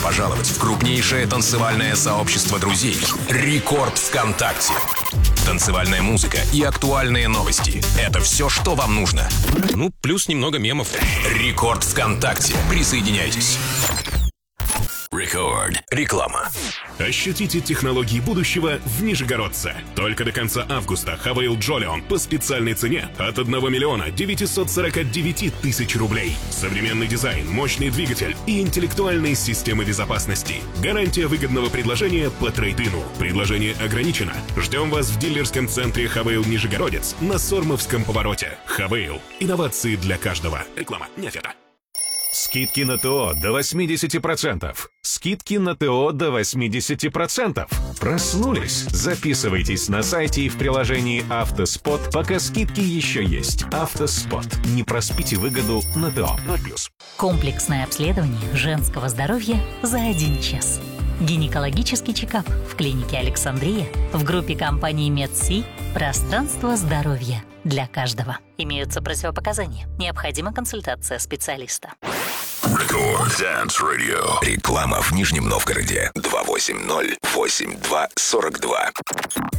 пожаловать в крупнейшее танцевальное сообщество друзей «Рекорд ВКонтакте». Танцевальная музыка и актуальные новости – это все, что вам нужно. Ну, плюс немного мемов. «Рекорд ВКонтакте». Присоединяйтесь. Рекорд. Реклама. Ощутите технологии будущего в Нижегородце. Только до конца августа Хавейл Джолион по специальной цене от 1 миллиона 949 тысяч рублей. Современный дизайн, мощный двигатель и интеллектуальные системы безопасности. Гарантия выгодного предложения по трейд-ину. Предложение ограничено. Ждем вас в дилерском центре Хавейл Нижегородец на Сормовском повороте. Хавейл. Инновации для каждого. Реклама не афера. Скидки на ТО до 80%. Скидки на ТО до 80%. Проснулись? Записывайтесь на сайте и в приложении «Автоспот», пока скидки еще есть. «Автоспот». Не проспите выгоду на ТО. 0+. Комплексное обследование женского здоровья за 1 час. Гинекологический чекап в клинике «Александрия» в группе компании «Медси». Пространство здоровья для каждого. Имеются противопоказания. Необходима консультация специалиста. Рекорд Dance Radio. Реклама в Нижнем Новгороде. 280-82-42.